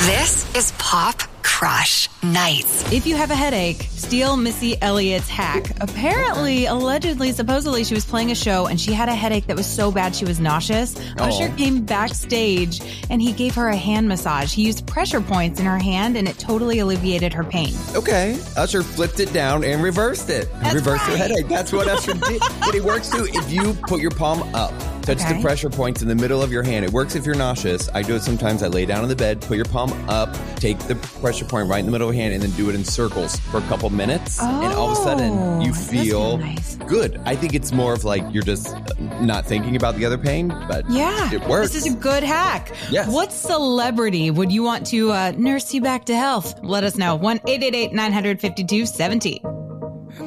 This is Pop Crush Nights. If you have a headache, steal Missy Elliott's hack. Apparently, allegedly, supposedly, she was playing a show and she had a headache that was so bad she was nauseous. Usher came backstage and he gave her a hand massage. He used pressure points in her hand and it totally alleviated her pain. Okay. Usher flipped it down and reversed it. Reversed her headache. That's what Usher did. But it works too if you put your palm up. Touch the pressure points in the middle of your hand. It works if you're nauseous. I do it sometimes. I lay down on the bed, put your palm up, take the pressure point right in the middle of your hand, and then do it in circles for a couple minutes. And all of a sudden, you feel good. I think it's more of like you're just not thinking about the other pain, but it works. This is a good hack. Yes. What celebrity would you want to nurse you back to health? Let us know. 1-888-952-17.